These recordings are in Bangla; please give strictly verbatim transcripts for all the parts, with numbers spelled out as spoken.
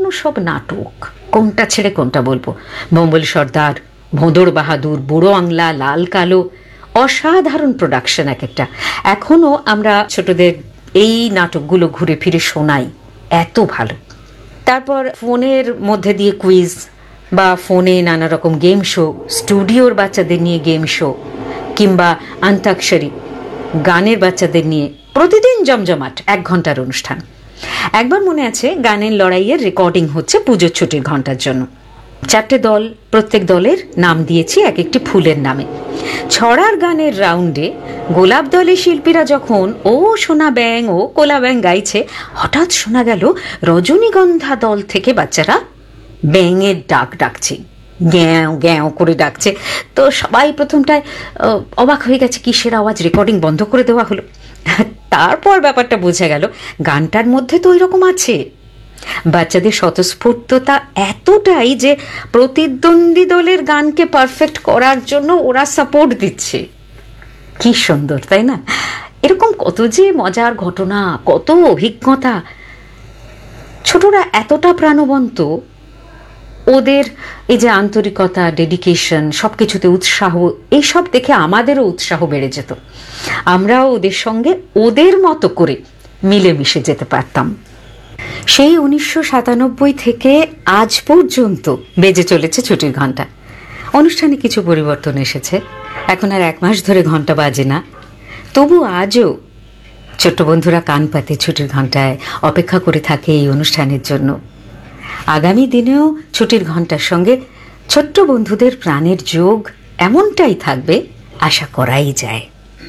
পুরনো সব নাটক, কোনটা ছেড়ে কোনটা বলবো, বোম্বল সর্দার, ভোঁদড় বাহাদুর, বুড়ো আংলা, লাল কালো, অসাধারণ প্রোডাকশন এক একটা। এখনো আমরা ছোটদের এই নাটকগুলো ঘুরে ফিরে শোনাই, এত ভালো। তারপর ফোনের মধ্যে দিয়ে কুইজ বা ফোনে নানা রকম গেম শো, স্টুডিওর বাচ্চাদের নিয়ে গেম শো, কিংবা আন্তাক্ষরী গানের বাচ্চাদের নিয়ে প্রতিদিন জমজমাট এক ঘন্টার অনুষ্ঠান। একবার মনে আছে গানের লড়াইয়ের রেকর্ডিং হচ্ছে পুজোর ছুটির ঘন্টার জন্য। চারটে দল, প্রত্যেক দলের নাম দিয়েছি এক একটি ফুলের নামে। ছড়ার গানের রাউন্ডে গোলাপ দলের শিল্পীরা যখন ও সোনা ব্যাং ও কোলা ব্যাং গাইছে, হঠাৎ শোনা গেল রজনীগন্ধা দল থেকে বাচ্চারা ব্যাঙের ডাক ডাকছে, গ্যাও গ্যাও করে ডাকছে। তো সবাই প্রথমটায় অবাক হয়ে গেছে, কিসের আওয়াজ, রেকর্ডিং বন্ধ করে দেওয়া হলো। তারপর ব্যাপারটা বোঝা গেল, গানটার মধ্যে তো ওই রকম আছে। বাচ্চাদের স্বতঃস্ফূর্ততা এতটাই যে প্রতিদ্বন্দ্বী দলের গানকে পারফেক্ট করার জন্য ওরা সাপোর্ট দিচ্ছে। কি সুন্দর, তাই না? এরকম কত যে মজার ঘটনা, কত অভিজ্ঞতা। ছোটরা এতটা প্রাণবন্ত, ওদের এই যে আন্তরিকতা, ডেডিকেশন, সব কিছুতে উৎসাহ, এইসব দেখে আমাদেরও উৎসাহ বেড়ে যেত। আমরাও ওদের সঙ্গে ওদের মতো করে মিলেমিশে যেতে পারতাম। সেই উনিশশো সাতানব্বই থেকে আজ পর্যন্ত বেজে চলেছে ছুটির ঘন্টা। অনুষ্ঠানে কিছু পরিবর্তন এসেছে, এখন আর এক মাস ধরে ঘন্টা বাজে না। তবু আজও ছোট্ট বন্ধুরা কান পাতে ছুটির ঘন্টায় অপেক্ষা করে থাকে এই অনুষ্ঠানের জন্য। আগামী দিনেও ছুটির ঘন্টার সঙ্গে ছোট্ট বন্ধুদের প্রাণের যোগ এমনটাই থাকবে, আশা করাই যায়।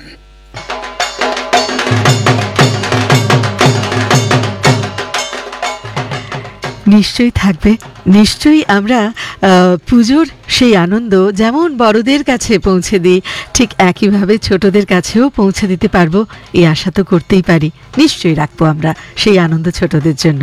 নিশ্চয়ই থাকবে, নিশ্চয়ই। আমরা পুজোর সেই আনন্দ যেমন বড়দের কাছে পৌঁছে দিই, ঠিক একইভাবে ছোটদের কাছেও পৌঁছে দিতে পারবো, এই আশা তো করতেই পারি। নিশ্চয়ই রাখবো আমরা সেই আনন্দ ছোটদের জন্য।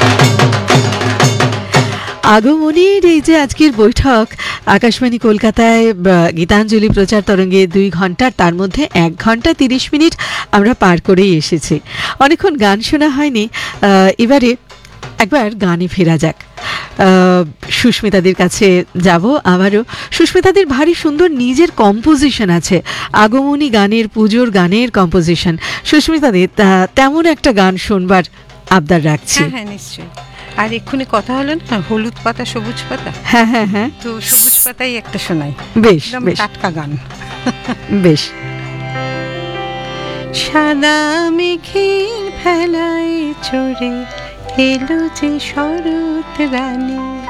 আগমনীর এই যে আজকের বৈঠক, আকাশবাণী কলকাতায় গীতাঞ্জলি প্রচার তরঙ্গে দুই ঘন্টা, তার মধ্যে এক ঘন্টা তিরিশ মিনিট আমরা পার করেই এসেছি। অনেকক্ষণ গান শোনা হয়নি, এবারে একবার গানে ফেরা যাক। সুস্মিতাদের কাছে যাব আবারও। সুস্মিতাদের ভারী সুন্দর নিজের কম্পোজিশন আছে, আগমনী গানের, পুজোর গানের কম্পোজিশন। সুস্মিতাদের তেমন একটা গান শুনবার আবদার রাখছি। হ্যাঁ নিশ্চয়ই। আর এক্ষুনি কথা হলো না হলুদ পাতা সবুজ পাতা, হ্যাঁ হ্যাঁ হ্যাঁ, তো সবুজ পাতাই একটা শোনাই। বেশ বেশ, টাটকা গান। বেশ। সাদা মেঘের ভেলায় চড়ে এলো যে শরৎ রানী,